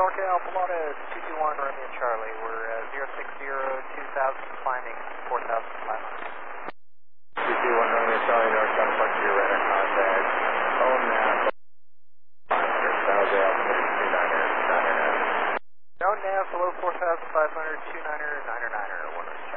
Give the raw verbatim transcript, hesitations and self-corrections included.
Norcal Alpha Lada two two one Romeo Charlie. We're uh, zero six zero two thousand climbing four thousand five hundred. two two one Romeo Charlie, North California, your radar contact. Oh, nav. San Jose Altimeter two niner, niner niner. No nav below four thousand five hundred, two niner, niner niner, one oh two.